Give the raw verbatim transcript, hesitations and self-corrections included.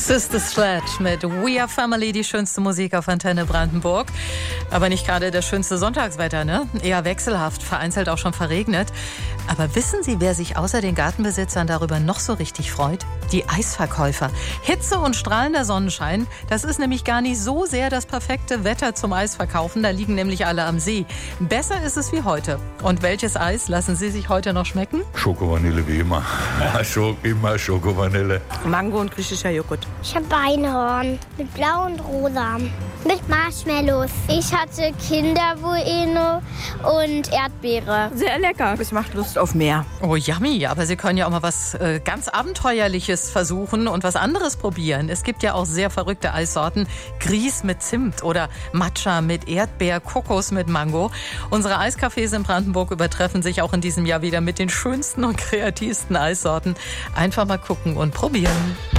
Sister Sledge mit We Are Family, die schönste Musik auf Antenne Brandenburg. Aber nicht gerade das schönste Sonntagswetter, ne? Eher wechselhaft, vereinzelt auch schon verregnet. Aber wissen Sie, wer sich außer den Gartenbesitzern darüber noch so richtig freut? Die Eisverkäufer. Hitze und strahlender Sonnenschein, das ist nämlich gar nicht so sehr das perfekte Wetter zum Eisverkaufen. Da liegen nämlich alle am See. Besser ist es wie heute. Und welches Eis lassen Sie sich heute noch schmecken? Schoko-Vanille wie immer. Ja, Schoko, immer Schoko-Vanille. Mango und griechischer Joghurt. Ich habe Einhorn mit blau und rosa. Mit Marshmallows. Ich hatte Kinderbueno und Erdbeere. Sehr lecker. Es macht Lust auf mehr. Oh, yummy. Aber Sie können ja auch mal was äh, ganz Abenteuerliches versuchen und was anderes probieren. Es gibt ja auch sehr verrückte Eissorten. Grieß mit Zimt oder Matcha mit Erdbeer, Kokos mit Mango. Unsere Eiscafés in Brandenburg übertreffen sich auch in diesem Jahr wieder mit den schönsten und kreativsten Eissorten. Einfach mal gucken und probieren.